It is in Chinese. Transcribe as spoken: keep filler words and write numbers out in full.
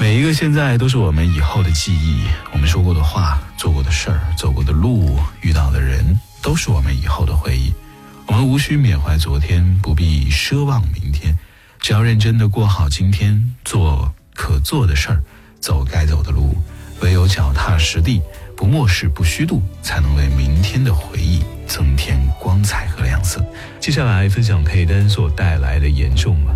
每一个现在都是我们以后的记忆，我们说过的话，做过的事儿，走过的路，遇到的人，都是我们以后的回忆。我们无需缅怀昨天，不必奢望明天，只要认真的过好今天，做可做的事儿，走该走的路，唯有脚踏实地，不漠视不虚度，才能为明天的回忆增添光彩和亮色。接下来分享佩丹所带来的严重吧。